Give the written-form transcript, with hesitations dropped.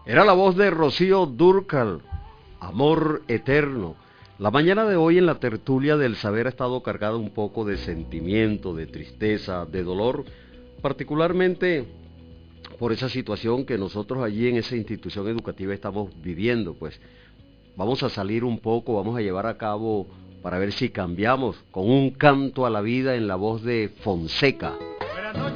Era la voz de Rocío Dúrcal, Amor Eterno. La mañana de hoy en la tertulia del saber ha estado cargada un poco de sentimiento, de tristeza, de dolor, particularmente por esa situación que nosotros allí en esa institución educativa estamos viviendo. Pues vamos a salir un poco, vamos a llevar a cabo para ver si cambiamos con un canto a la vida en la voz de Fonseca.